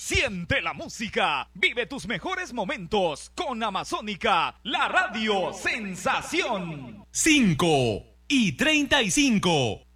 Siente la música, vive tus mejores momentos con Amazónica, la radio sensación. 5:35.